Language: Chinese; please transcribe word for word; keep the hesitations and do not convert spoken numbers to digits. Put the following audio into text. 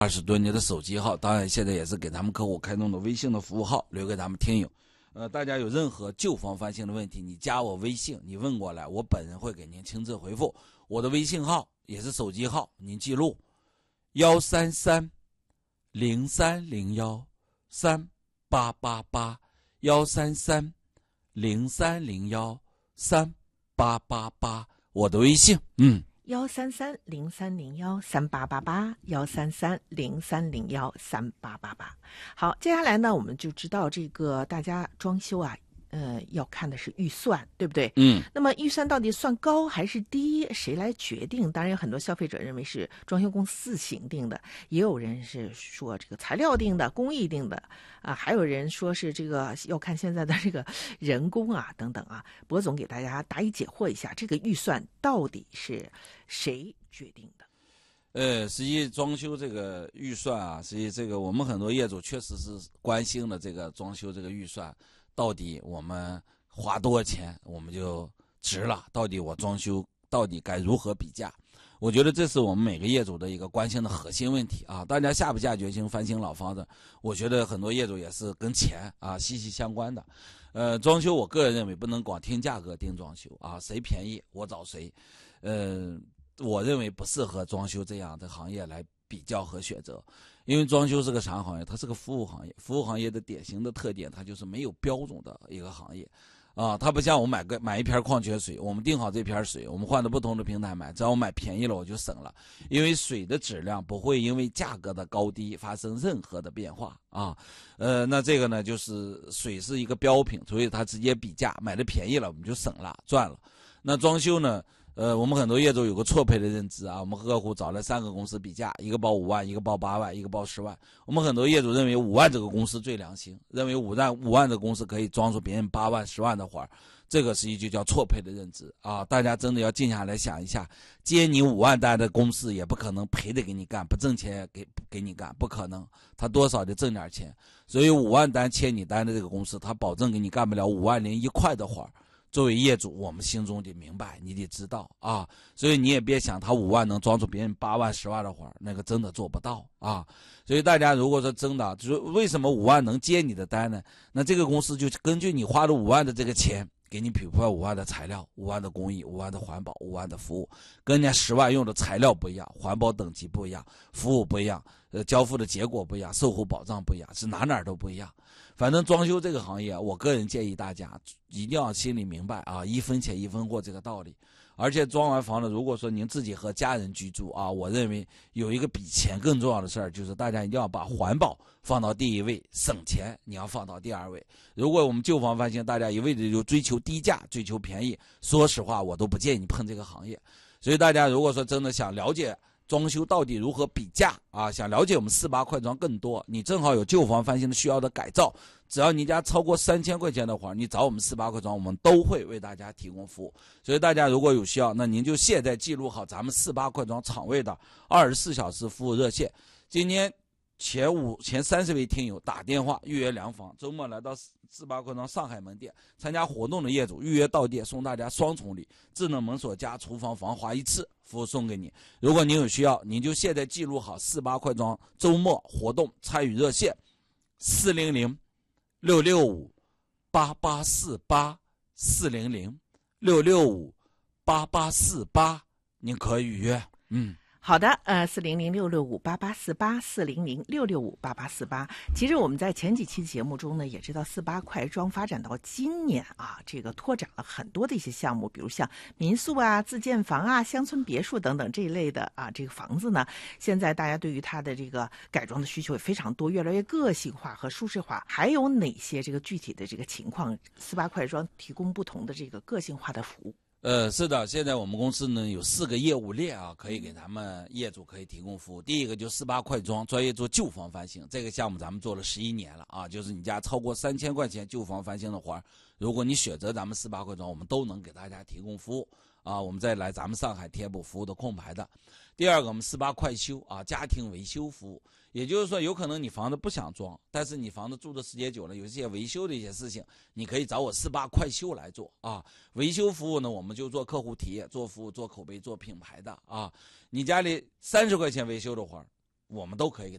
二十吨你的手机号，当然现在也是给咱们客户开通的微信的服务号，留给咱们听友。呃，大家有任何旧房翻新的问题，你加我微信，你问过来，我本人会给您亲自回复。我的微信号也是手机号，您记录幺三三零三零幺三八八八幺三三零三零幺三八八八，我的微信，嗯。 幺三三零三零幺三八八八，幺三三零三零幺三八八八。好，接下来呢，我们就知道这个大家装修啊，呃，要看的是预算，对不对？ 嗯。 那么预算到底算高还是低，谁来决定？当然有很多消费者认为是装修公司自行定的，也有人是说这个材料定的、工艺定的啊，还有人说是这个要看现在的这个人工啊等等啊。博总给大家答疑解惑一下，这个预算到底是谁决定的？ 呃，实际装修这个预算啊，实际这个我们很多业主确实是关心的这个装修这个预算。到底我们花多少钱我们就值了？到底我装修到底该如何比价？我觉得这是我们每个业主的一个关心的核心问题啊！大家下不下决心翻新老房子？我觉得很多业主也是跟钱啊息息相关的。呃，装修我个人认为不能光听价格定装修啊，谁便宜我找谁。呃，我认为不适合装修这样的行业来比较和选择。因为装修是个啥行业？它是个服务行业。服务行业的典型的特点，它就是没有标准的一个行业，啊，它不像我买个买一瓶矿泉水，我们定好这瓶水，我们换到不同的平台买，只要我买便宜了我就省了，因为水的质量不会因为价格的高低发生任何的变化啊。呃，那这个呢，就是水是一个标品，所以它直接比价，买的便宜了我们就省了赚了。那装修呢？呃，我们很多业主有个错配的认知啊，我们客户找了三个公司比价，一个报五万，一个报八万，一个报十万。我们很多业主认为五万这个公司最良心，认为五万五万的公司可以装出别人八万、十万的活，这个实际就叫错配的认知啊！大家真的要静下来想一下，接你五万单的公司也不可能赔的给你干，不挣钱给给你干，不可能，他多少得挣点钱。所以五万单签你单的这个公司，他保证给你干不了五万零一块的活。作为业主，我们心中得明白，你得知道啊，所以你也别想他五万能装出别人八万、十万的活，那个真的做不到啊。所以大家如果说真的，就是为什么五万能接你的单呢？那这个公司就根据你花了五万的这个钱，给你匹配五万的材料、五万的工艺、五万的环保、五万的服务，跟人家十万用的材料不一样，环保等级不一样，服务不一样，呃，交付的结果不一样，售后保障不一样，是哪哪都不一样。反正装修这个行业，我个人建议大家一定要心里明白啊，一分钱一分货这个道理。而且装完房子，如果说您自己和家人居住啊，我认为有一个比钱更重要的事儿，就是大家一定要把环保放到第一位，省钱你要放到第二位。如果我们旧房翻新，大家一味的就追求低价、追求便宜，说实话，我都不建议你碰这个行业。所以大家如果说真的想了解装修到底如何比价啊？想了解我们四八快装更多，你正好有旧房翻新的需要的改造，只要你家超过三千块钱的话，你找我们四八快装，我们都会为大家提供服务。所以大家如果有需要，那您就现在记录好咱们四八快装厂位的二十四小时服务热线。今天前五前三十位听友打电话预约量房，周末来到四八快装上海门店参加活动的业主预约到店，送大家双重礼，智能门锁加厨房防滑一次服务送给你。如果您有需要，您就现在记录好四八快装周末活动参与热线四零零六六五八八四八四零零六六五八八四八，您可以预约。嗯。 好的，呃，四零零六六五八八四八，四零零六六五八八四八。其实我们在前几期节目中呢，也知道四八快装发展到今年啊，这个拓展了很多的一些项目，比如像民宿啊、自建房啊、乡村别墅等等这一类的啊，这个房子呢，现在大家对于它的这个改装的需求也非常多，越来越个性化和舒适化。还有哪些这个具体的这个情况，四八快装提供不同的这个个性化的服务？ 呃，是的，现在我们公司呢有四个业务链啊，可以给咱们业主可以提供服务。第一个就四八快装，专业做旧房翻新，这个项目咱们做了十一年了啊，就是你家超过三千块钱旧房翻新的活，如果你选择咱们四八快装，我们都能给大家提供服务啊。我们再来咱们上海贴补服务的空白的。第二个，我们四八快修啊，家庭维修服务。也就是说，有可能你房子不想装，但是你房子住的时间久了，有一些维修的一些事情，你可以找我四八快修来做啊。维修服务呢，我们就做客户体验、做服务、做口碑、做品牌的啊。你家里三十块钱维修的活， 我们都可以给